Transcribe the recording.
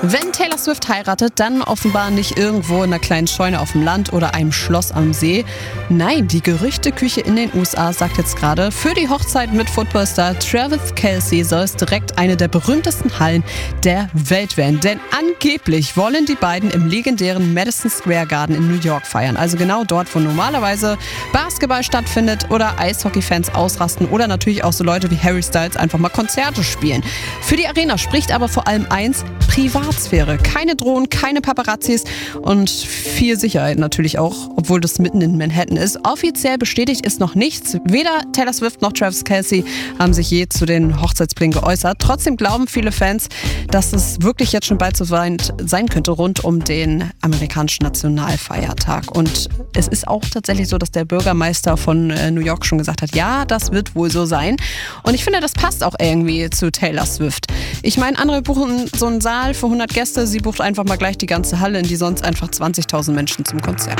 Wenn Taylor Swift heiratet, dann offenbar nicht irgendwo in einer kleinen Scheune auf dem Land oder einem Schloss am See. Nein, die Gerüchteküche in den USA sagt jetzt gerade, für die Hochzeit mit Footballstar Travis Kelce soll es direkt eine der berühmtesten Hallen der Welt werden. Denn angeblich wollen die beiden im legendären Madison Square Garden in New York feiern. Also genau dort, wo normalerweise Basketball stattfindet oder Eishockey-Fans ausrasten oder natürlich auch so Leute wie Harry Styles einfach mal Konzerte spielen. Für die Arena spricht aber vor allem eins: Privatsphäre. Keine Drohnen, keine Paparazzis und viel Sicherheit natürlich auch, obwohl das mitten in Manhattan ist. Offiziell bestätigt ist noch nichts. Weder Taylor Swift noch Travis Kelce haben sich je zu den Hochzeitsplänen geäußert. Trotzdem glauben viele Fans, dass es wirklich jetzt schon bald so sein könnte rund um den amerikanischen Nationalfeiertag. Und es ist auch tatsächlich so, dass der Bürgermeister von New York schon gesagt hat, ja, das wird wohl so sein. Und ich finde, das passt auch irgendwie zu Taylor Swift. Ich meine, andere buchen so einen Saal für 100 Gäste. Sie bucht einfach mal gleich die ganze Halle, in die sonst einfach 20.000 Menschen zum Konzert.